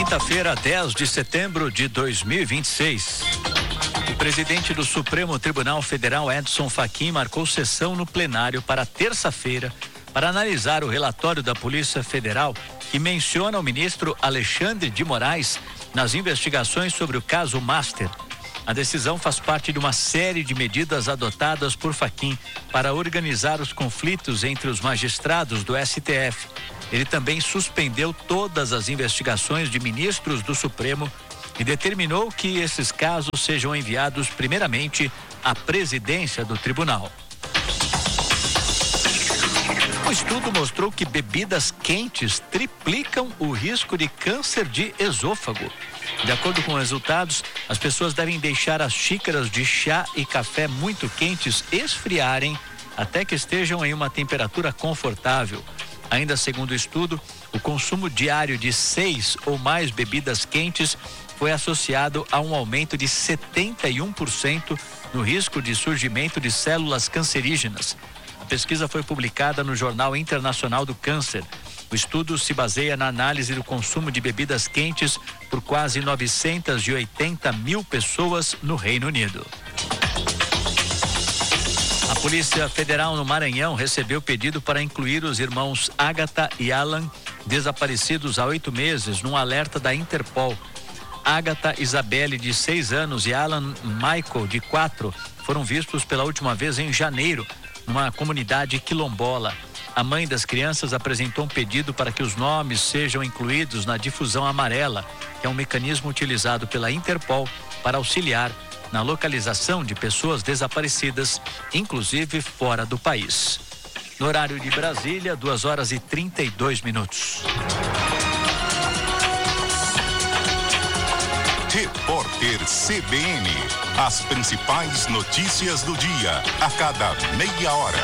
Quinta-feira, 10 de setembro de 2026. O presidente do Supremo Tribunal Federal, Edson Fachin, marcou sessão no plenário para terça-feira para analisar o relatório da Polícia Federal que menciona o ministro Alexandre de Moraes nas investigações sobre o caso Master. A decisão faz parte de uma série de medidas adotadas por Fachin para organizar os conflitos entre os magistrados do STF. Ele também suspendeu todas as investigações de ministros do Supremo e determinou que esses casos sejam enviados primeiramente à presidência do tribunal. O estudo mostrou que bebidas quentes triplicam o risco de câncer de esôfago. De acordo com os resultados, as pessoas devem deixar as xícaras de chá e café muito quentes esfriarem até que estejam em uma temperatura confortável. Ainda segundo o estudo, o consumo diário de 6 ou mais bebidas quentes foi associado a um aumento de 71% no risco de surgimento de células cancerígenas. A pesquisa foi publicada no Jornal Internacional do Câncer. O estudo se baseia na análise do consumo de bebidas quentes por quase 980 mil pessoas no Reino Unido. A Polícia Federal no Maranhão recebeu pedido para incluir os irmãos Agatha e Alan, desaparecidos há 8 meses, num alerta da Interpol. Agatha Isabelle, de 6 anos, e Alan Michael, de 4, foram vistos pela última vez em janeiro, numa comunidade quilombola. A mãe das crianças apresentou um pedido para que os nomes sejam incluídos na difusão amarela, que é um mecanismo utilizado pela Interpol para auxiliar na localização de pessoas desaparecidas, inclusive fora do país. No horário de Brasília, 2h32. Repórter CBN. As principais notícias do dia, a cada meia hora.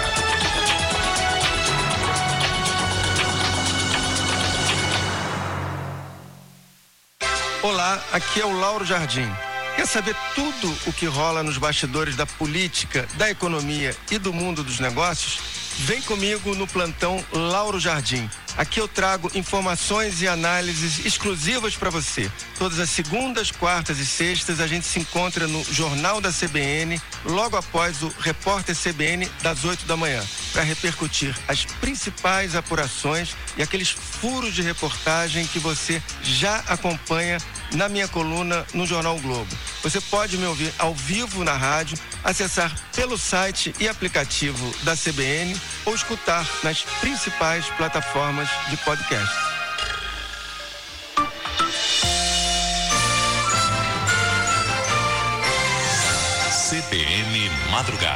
Olá, aqui é o Lauro Jardim. Quer saber tudo o que rola nos bastidores da política, da economia e do mundo dos negócios? Vem comigo no plantão Lauro Jardim. Aqui eu trago informações e análises exclusivas para você. Todas as segundas, quartas e sextas a gente se encontra no Jornal da CBN, logo após o Repórter CBN das 8 da manhã, para repercutir as principais apurações e aqueles furos de reportagem que você já acompanha na minha coluna no Jornal Globo. Você pode me ouvir ao vivo na rádio, acessar pelo site e aplicativo da CBN ou escutar nas principais plataformas de podcast. CBN Madrugada.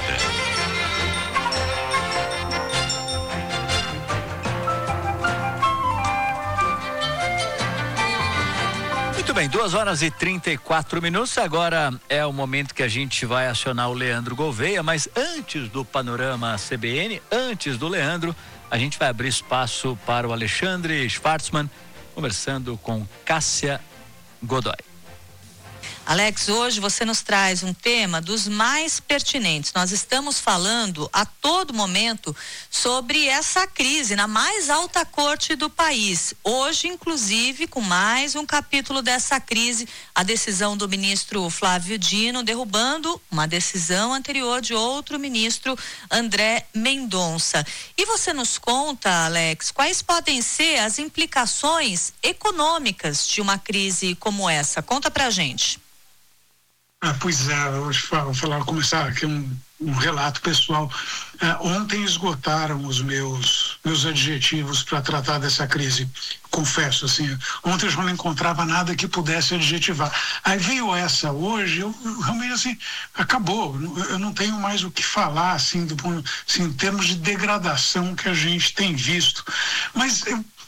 Muito bem, 2h34. Agora é o momento que a gente vai acionar o Leandro Gouveia, mas antes do panorama CBN, antes do Leandro, a gente vai abrir espaço para o Alexandre Schwartzman, conversando com Cássia Godoy. Alex, hoje você nos traz um tema dos mais pertinentes. Nós estamos falando a todo momento sobre essa crise na mais alta corte do país. Hoje, inclusive, com mais um capítulo dessa crise, a decisão do ministro Flávio Dino derrubando uma decisão anterior de outro ministro, André Mendonça. E você nos conta, Alex, quais podem ser as implicações econômicas de uma crise como essa? Conta pra gente. Pois é, hoje começar aqui um relato pessoal. Ontem esgotaram os meus adjetivos para tratar dessa crise. Confesso, assim, ontem eu já não encontrava nada que pudesse adjetivar. Aí veio essa hoje, eu realmente, assim, acabou. Eu não tenho mais o que falar, assim, em termos de degradação que a gente tem visto. Mas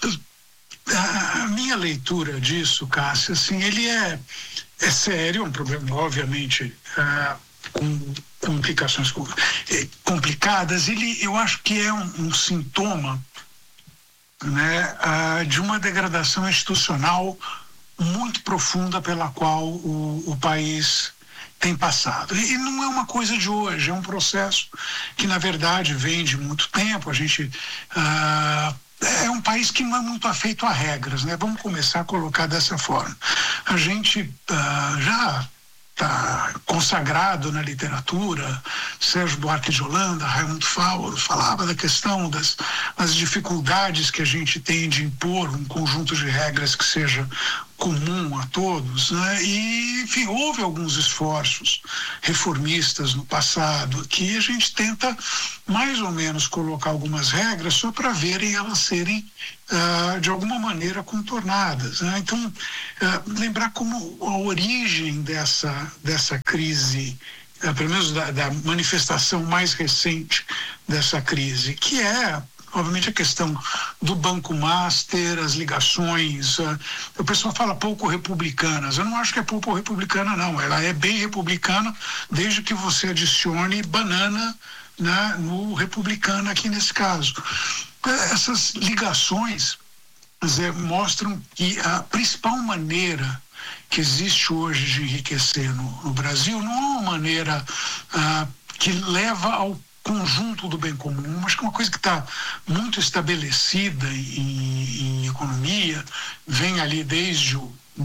a minha leitura disso, Cássia, assim, ele é sério, um problema, obviamente, com implicações complicadas. Eu acho que é um sintoma, né, de uma degradação institucional muito profunda pela qual o país tem passado. E não é uma coisa de hoje, é um processo que, na verdade, vem de muito tempo. A gente é um país que não é muito afeito a regras, né? Vamos começar a colocar dessa forma. A gente já está consagrado na literatura. Sérgio Buarque de Holanda, Raimundo Fauro falava da questão das dificuldades que a gente tem de impor um conjunto de regras que seja comum a todos, né? E, enfim, houve alguns esforços reformistas no passado que a gente tenta mais ou menos colocar algumas regras só para verem elas serem de alguma maneira contornadas, né? Então, lembrar como a origem dessa crise, pelo menos da manifestação mais recente dessa crise, que é obviamente a questão do Banco Master, as ligações, o pessoal fala pouco republicanas. Eu não acho que é pouco republicana, não. Ela é bem republicana, desde que você adicione banana, né, no republicano aqui nesse caso. Essas ligações mostram que a principal maneira que existe hoje de enriquecer no Brasil não é uma maneira que leva ao conjunto do bem comum, mas que é uma coisa que está muito estabelecida em economia, vem ali desde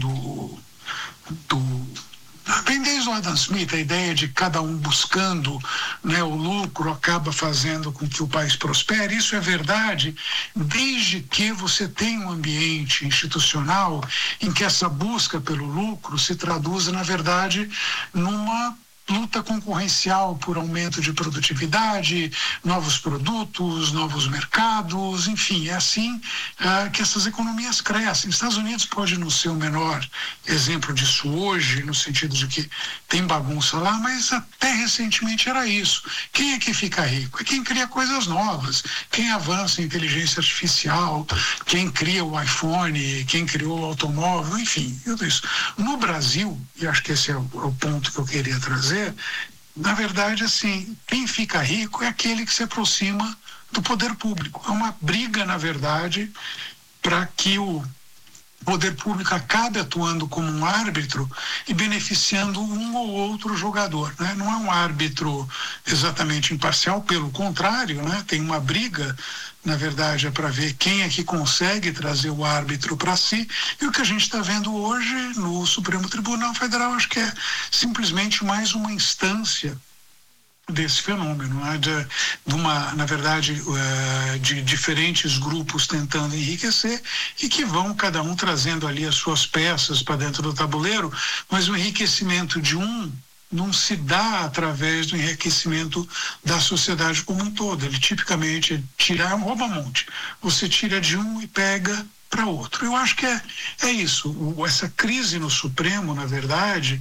vem desde o Adam Smith, a ideia de cada um buscando, né, o lucro acaba fazendo com que o país prospere. Isso é verdade desde que você tem um ambiente institucional em que essa busca pelo lucro se traduza, na verdade, numa luta concorrencial por aumento de produtividade, novos produtos, novos mercados, enfim, é assim que essas economias crescem. Os Estados Unidos pode não ser o menor exemplo disso hoje, no sentido de que tem bagunça lá, mas até recentemente era isso. Quem é que fica rico? É quem cria coisas novas, quem avança em inteligência artificial, quem cria o iPhone, quem criou o automóvel, enfim, tudo isso. No Brasil, e acho que esse é o ponto que eu queria trazer, na verdade, assim, quem fica rico é aquele que se aproxima do poder público. É uma briga, na verdade, para que o poder público acabe atuando como um árbitro e beneficiando um ou outro jogador, né? Não é um árbitro exatamente imparcial, pelo contrário, né? Tem uma briga, na verdade, é para ver quem é que consegue trazer o árbitro para si, e o que a gente está vendo hoje no Supremo Tribunal Federal, acho que é simplesmente mais uma instância desse fenômeno, né? Na verdade, de diferentes grupos tentando enriquecer e que vão cada um trazendo ali as suas peças para dentro do tabuleiro, mas o enriquecimento de um não se dá através do enriquecimento da sociedade como um todo. Ele tipicamente tira um rouba-monte. Você tira de um e pega para outro. Eu acho que é isso. Essa crise no Supremo, na verdade,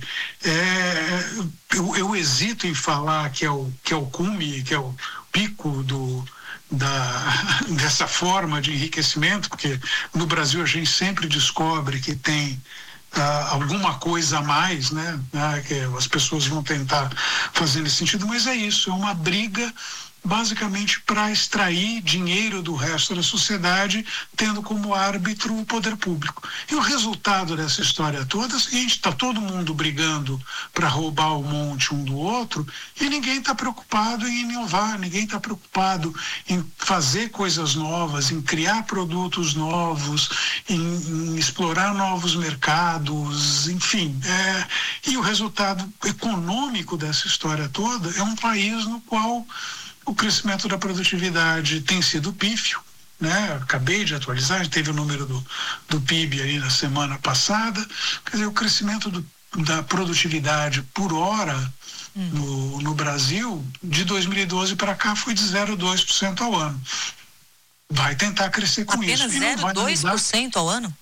eu hesito em falar que é o cume, que é o pico dessa forma de enriquecimento, porque no Brasil a gente sempre descobre que tem alguma coisa a mais, né, que as pessoas vão tentar fazer nesse sentido, mas é isso, é uma briga basicamente para extrair dinheiro do resto da sociedade, tendo como árbitro o poder público. E o resultado dessa história toda é o seguinte: está todo mundo brigando para roubar o monte um do outro e ninguém está preocupado em inovar, ninguém está preocupado em fazer coisas novas, em criar produtos novos, em explorar novos mercados, enfim. E o resultado econômico dessa história toda é um país no qual o crescimento da produtividade tem sido pífio, né? Acabei de atualizar, a gente teve o número do PIB aí na semana passada. Quer dizer, o crescimento da produtividade por hora no Brasil, de 2012 para cá, foi de 0,2% ao ano. Vai tentar crescer com isso. Apenas 0,2% ao ano?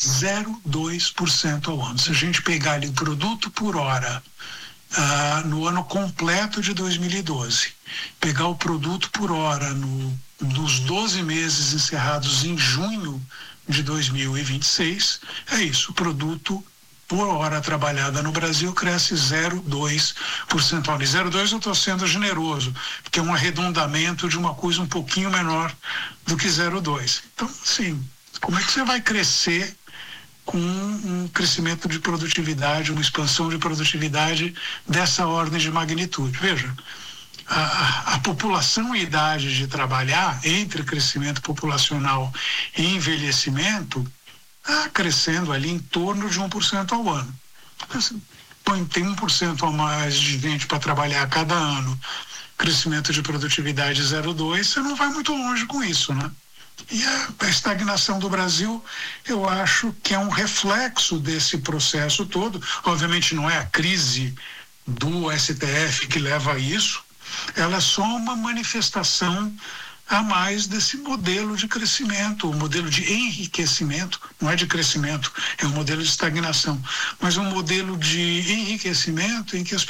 0,2% ao ano. Se a gente pegar ali o produto por hora no ano completo de 2012, pegar o produto por hora nos 12 meses encerrados em junho de 2026, é isso, o produto por hora trabalhada no Brasil cresce 0,2% ao ano. E 0,2% eu estou sendo generoso, porque é um arredondamento de uma coisa um pouquinho menor do que 0,2%. Então, assim, como é que você vai crescer com um crescimento de produtividade, uma expansão de produtividade dessa ordem de magnitude? Veja, a população e idade de trabalhar, entre crescimento populacional e envelhecimento, está crescendo ali em torno de 1% ao ano. Tem 1% a mais de gente para trabalhar a cada ano, crescimento de produtividade 0,2%, você não vai muito longe com isso, né? E a estagnação do Brasil, eu acho que é um reflexo desse processo todo. Obviamente não é a crise do STF que leva a isso, ela é só uma manifestação a mais desse modelo de crescimento, o modelo de enriquecimento, não é de crescimento, é um modelo de estagnação, mas um modelo de enriquecimento em que as